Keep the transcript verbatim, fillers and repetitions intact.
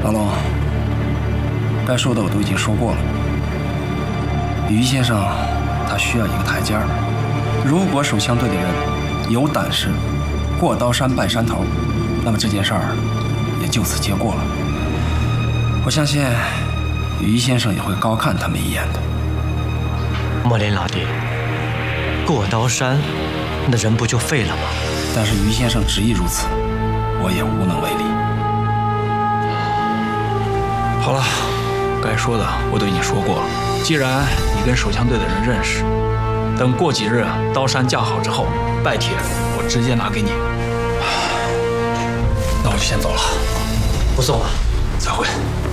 老龙，该说的我都已经说过了。于先生，他需要一个台阶儿。如果手枪队的人有胆识，过刀山拜山头，那么这件事儿也就此结果了。我相信于先生也会高看他们一眼的。 莫林老弟，过刀山，那人不就废了吗？ 但是于先生执意如此，我也无能为力。 好了，该说的我都已经说过了。既然你跟手枪队的人认识，等过几日刀山架好之后，拜帖我直接拿给你。那我就先走了， 不送了， 再会。